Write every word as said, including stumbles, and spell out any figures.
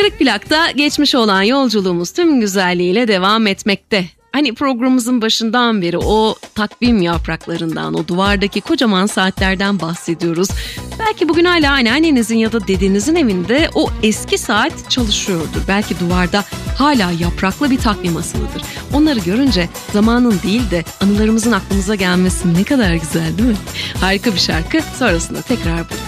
Kırık Plak'ta geçmişe olan yolculuğumuz tüm güzelliğiyle devam etmekte. Hani programımızın başından beri o takvim yapraklarından, o duvardaki kocaman saatlerden bahsediyoruz. Belki bugün hala anneannenizin ya da dedenizin evinde o eski saat çalışıyordur. Belki duvarda hala yapraklı bir takvim asılıdır. Onları görünce zamanın değil de anılarımızın aklımıza gelmesi ne kadar güzel değil mi? Harika bir şarkı, sonrasında tekrar buradayız.